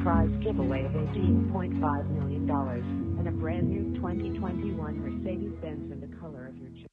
prize giveaway of $18.5 million and a brand new 2021 Mercedes-Benz in the color of your choice.